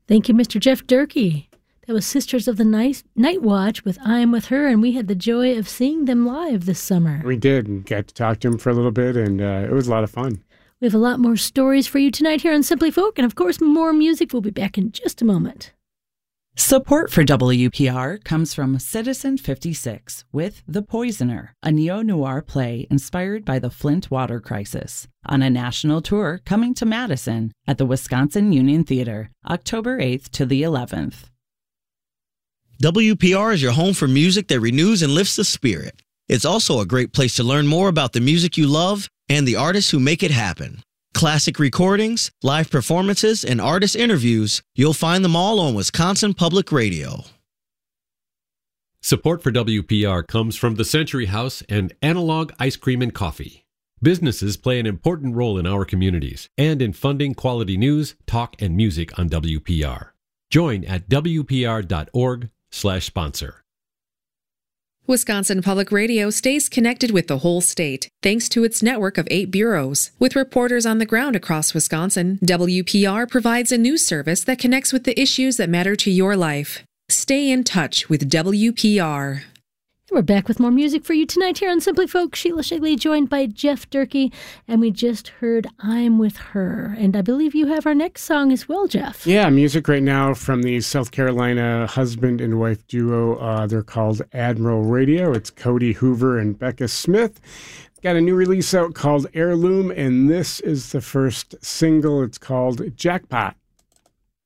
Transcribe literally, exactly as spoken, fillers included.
Thank you, Mister Jeff Durkee. That was Sisters of the Night, Night Watch with I Am With Her, and we had the joy of seeing them live this summer. We did, and got to talk to them for a little bit, and uh, it was a lot of fun. We have a lot more stories for you tonight here on Simply Folk, and of course, more music. We'll be back in just a moment. Support for W P R comes from Citizen fifty-six with The Poisoner, a neo-noir play inspired by the Flint water crisis, on a national tour coming to Madison at the Wisconsin Union Theater, October eighth to the eleventh. W P R is your home for music that renews and lifts the spirit. It's also a great place to learn more about the music you love and the artists who make it happen. Classic recordings, live performances, and artist interviews, you'll find them all on Wisconsin Public Radio. Support for W P R comes from the Century House and Analog Ice Cream and Coffee. Businesses play an important role in our communities and in funding quality news, talk, and music on W P R. Join at W P R dot org slash sponsor. Wisconsin Public Radio stays connected with the whole state, thanks to its network of eight bureaus. With reporters on the ground across Wisconsin, W P R provides a news service that connects with the issues that matter to your life. Stay in touch with W P R. We're back with more music for you tonight here on Simply Folk. Sheila Shigley joined by Jeff Durkee, and we just heard I'm With Her. And I believe you have our next song as well, Jeff. Yeah, music right now from the South Carolina husband and wife duo. Uh, they're called Admiral Radio. It's Cody Hoover and Becca Smith. Got a new release out called Heirloom, and this is the first single. It's called Jackpot.